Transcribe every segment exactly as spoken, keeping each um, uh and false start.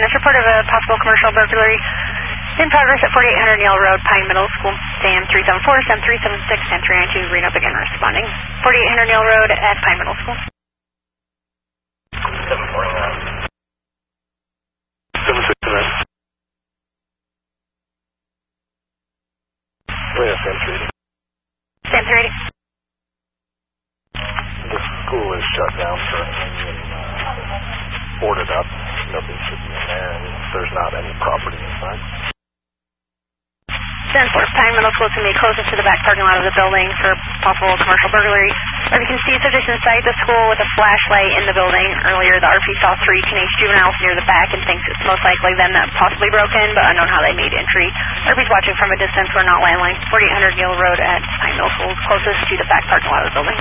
It's report of a possible commercial burglary in progress at forty-eight hundred Neal Road, Pine Middle School. Sam three seven four, Sam three seven six, Sam three nine two, Reno begin responding. forty-eight hundred Neal Road at Pine Middle School. seven forty-nine. seven sixty-nine. Oh yeah, Sam three eighty. Sam three eighty. The school is shut down currently and uh, boarded up. Nobody should be in there, and there's not any property inside. ten four, Pine Middle School is going to be closest to the back parking lot of the building for possible commercial burglary. Or you can see subjects inside the school with a flashlight in the building. Earlier, the R P saw three teenage juveniles near the back and thinks it's most likely them that possibly broke in, but unknown how they made entry. R P's watching from a distance. We're not landline. forty-eight hundred Neal Road at Pine Middle School, closest to the back parking lot of the building.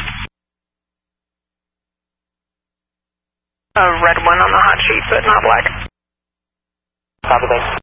A red one on the hot sheet, but not black. Copy, thanks.